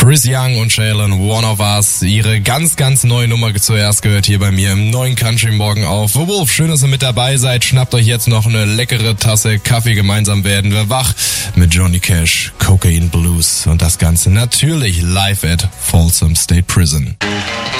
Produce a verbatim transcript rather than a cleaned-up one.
Chris Young und Shaylin, One of Us, ihre ganz, ganz neue Nummer zuerst gehört hier bei mir im neuen Country Morgen auf The Wolf. Schön, dass ihr mit dabei seid. Schnappt euch jetzt noch eine leckere Tasse Kaffee. Gemeinsam werden wir wach mit Johnny Cash, Cocaine Blues und das Ganze natürlich live at Folsom State Prison.